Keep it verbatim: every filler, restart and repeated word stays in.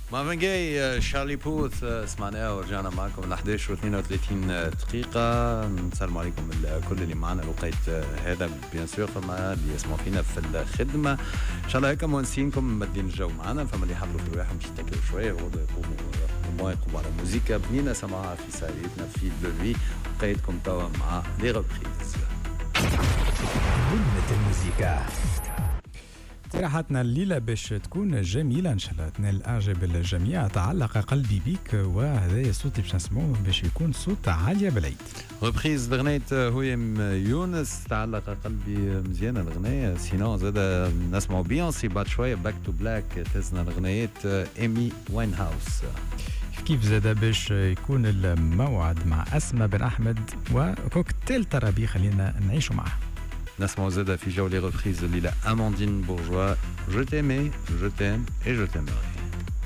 مارفن جاي شارلي بوث سمعناها ورجعنا معكم ل احداش واثنين وثلاثين دقيقة. نسلم عليكم الكل اللي معنا الوقت هذا بيان سور، فما اللي يسمعوا فينا في الخدمة ان شاء الله هيك مونسينكم مدين الجو معنا، فما اللي يحضروا في رواحهم باش يتكلوا شوية يقعدوا يقوموا يقوموا على موزيكا بنينة سمعوها في ساعتنا في بلوي. قيدكم توا مع لي ريبريز بنة الموسيقى. استراحتنا الليلة باش تكون جميلة إن شاء الله تنال إعجاب الجميع. تعلق قلبي بيك، وهذا الصوت اللي باش نسمعوه باش يكون صوت عالية بالعيد. ريبريز لغنية هويم يونس، تعلق قلبي مزيانة الغنية. سينو زاد نسمعوا بيونسي بعد شوية باك تو بلاك تزنا لغنية إيمي واين هاوس. كيف زاد باش يكون الموعد مع أسماء بن أحمد وكوكتيل ترابي، خلينا نعيشوا معه. نسمع زاد في جولة ريبريز الليلة أماندين بورجوا، Je t'aimais, je t'aime et je t'aimerai.